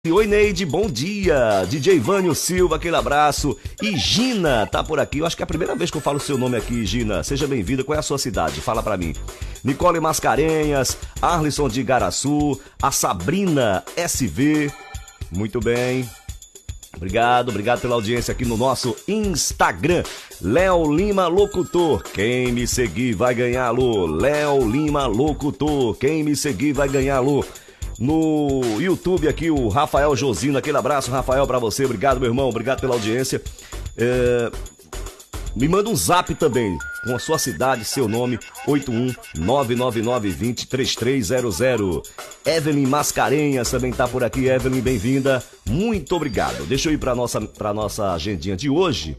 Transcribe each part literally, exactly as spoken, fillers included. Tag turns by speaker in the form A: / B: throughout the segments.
A: Oi, Neide, bom dia. D J Vânio Silva, aquele abraço. E Gina tá por aqui. Eu acho que é a primeira vez que eu falo o seu nome aqui, Gina. Seja bem-vinda. Qual é a sua cidade? Fala pra mim. Nicole Mascarenhas, Arlisson de Igaraçu, a Sabrina S V. Muito bem. Obrigado, obrigado pela audiência aqui no nosso Instagram. Léo Lima Locutor. Quem me seguir vai ganhá-lo. Léo Lima Locutor. Quem me seguir vai ganhá-lo. No YouTube aqui, o Rafael Josino, aquele abraço, Rafael, pra você. Obrigado, meu irmão, obrigado pela audiência. É... Me manda um zap também, com a sua cidade, seu nome, oito um nove nove nove dois zero três três zero zero. Evelyn Mascarenhas também tá por aqui. Evelyn, bem-vinda, muito obrigado. Deixa eu ir pra nossa, pra nossa agendinha de hoje.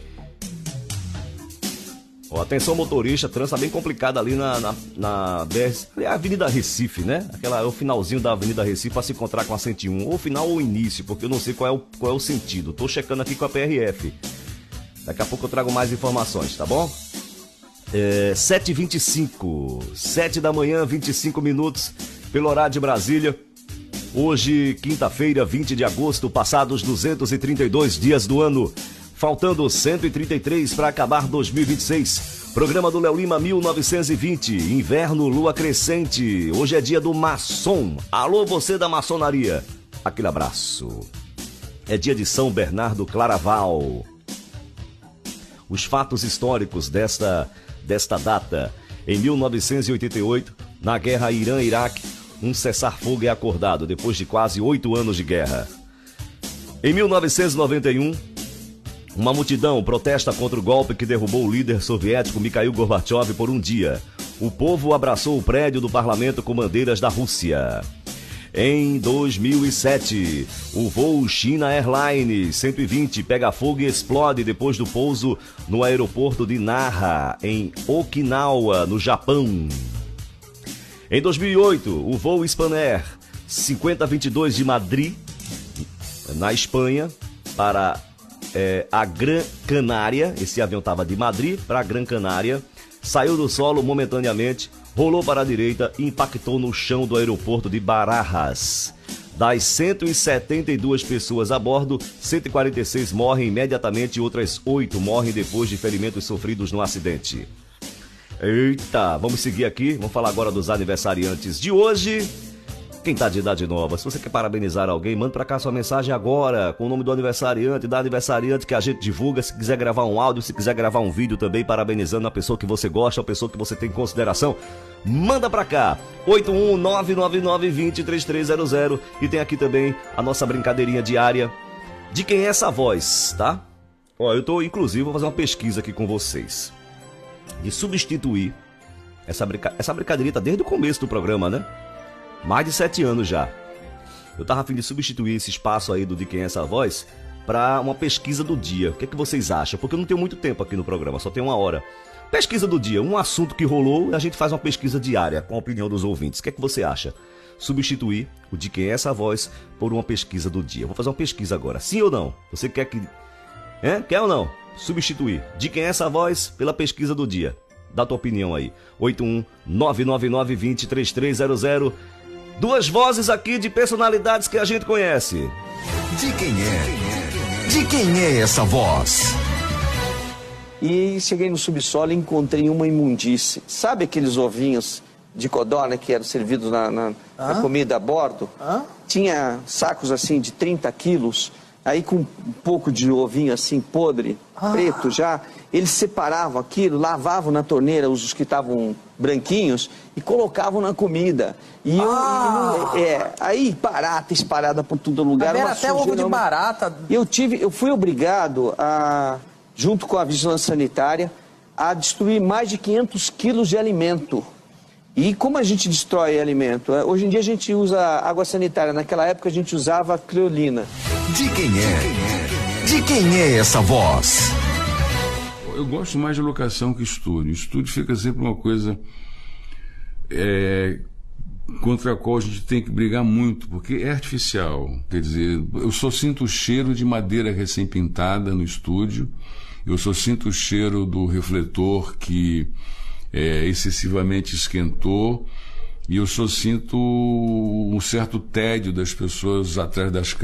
A: Oh, atenção motorista, trânsito tá bem complicado ali na, na, na B R, é a Avenida Recife, né? Aquela, é o finalzinho da Avenida Recife para se encontrar com a cento e um, ou final ou início, porque eu não sei qual é o, qual é o sentido. Tô checando aqui com a P R F. Daqui a pouco eu trago mais informações, tá bom? É, sete e vinte e cinco, sete da manhã, vinte e cinco minutos, pelo horário de Brasília. Hoje, quinta-feira, vinte de agosto, passados duzentos e trinta e dois dias do ano. Faltando cento e trinta e três para acabar dois mil e vinte e seis. Programa do Léo Lima mil novecentos e vinte. Inverno, lua crescente. Hoje é dia do maçom. Alô, você da maçonaria. Aquele abraço. É dia de São Bernardo Claraval. Os fatos históricos desta, desta data. Em mil novecentos e oitenta e oito, na guerra Irã-Iraque, um cessar-fogo é acordado depois de quase oito anos de guerra. Em mil novecentos e noventa e um, uma multidão protesta contra o golpe que derrubou o líder soviético Mikhail Gorbachev por um dia. O povo abraçou o prédio do parlamento com bandeiras da Rússia. Em dois mil e sete, o voo China Airlines cento e vinte pega fogo e explode depois do pouso no aeroporto de Nara, em Okinawa, no Japão. Em dois mil e oito, o voo Spanair cinquenta vinte e dois de Madrid, na Espanha, para É, a Gran Canária, esse avião estava de Madrid para a Gran Canária, saiu do solo momentaneamente, rolou para a direita e impactou no chão do aeroporto de Barajas. Das cento e setenta e duas pessoas a bordo, cento e quarenta e seis morrem imediatamente e outras oito morrem depois de ferimentos sofridos no acidente. Eita, vamos seguir aqui, vamos falar agora dos aniversariantes de hoje. Quem tá de idade nova, se você quer parabenizar alguém, manda pra cá sua mensagem agora, com o nome do aniversariante, da aniversariante que a gente divulga. Se quiser gravar um áudio, se quiser gravar um vídeo também, parabenizando a pessoa que você gosta, a pessoa que você tem em consideração, manda pra cá, oito um nove nove nove dois zero três três zero zero. E tem aqui também a nossa brincadeirinha diária de quem é essa voz, tá? Ó, eu tô, inclusive, vou fazer uma pesquisa aqui com vocês, de substituir essa, brinca... essa brincadeirinha tá desde o começo do programa, né? Mais de sete anos já. Eu tava a fim de substituir esse espaço aí do De Quem é Essa Voz para uma pesquisa do dia. O que é que vocês acham? Porque eu não tenho muito tempo aqui no programa, só tem uma hora. Pesquisa do dia, um assunto que rolou e a gente faz uma pesquisa diária com a opinião dos ouvintes. O que é que você acha? Substituir o De Quem é Essa Voz por uma pesquisa do dia. Eu vou fazer uma pesquisa agora. Sim ou não? Você quer que... É? Quer ou não? Substituir De Quem é Essa Voz pela pesquisa do dia. Dá tua opinião aí. oito um nove nove nove dois zero três três zero zero. Duas vozes aqui de personalidades que a gente conhece.
B: De quem é? De quem é essa voz?
C: E cheguei no subsolo e encontrei uma imundície. Sabe aqueles ovinhos de codorna que eram servidos na, na, na comida a bordo? Hã? Tinha sacos assim de trinta quilos, aí com um pouco de ovinho assim podre, ah. preto já. Eles separavam aquilo, lavavam na torneira os que estavam branquinhos e colocavam na comida. E eu, ah. e, é, aí barata espalhada por todo lugar.
D: Era até ovo de barata.
C: Eu tive, eu fui obrigado a, junto com a vigilância sanitária, a destruir mais de quinhentos quilos de alimento. E como a gente destrói alimento? Hoje em dia a gente usa água sanitária. Naquela época a gente usava creolina.
B: De quem é? De quem é essa voz?
E: Eu gosto mais de locação que estúdio. Estúdio fica sempre uma coisa é, contra a qual a gente tem que brigar muito, porque é artificial. Quer dizer, eu só sinto o cheiro de madeira recém-pintada no estúdio, eu só sinto o cheiro do refletor que é, excessivamente esquentou, E eu só sinto um certo tédio das pessoas atrás das câmeras.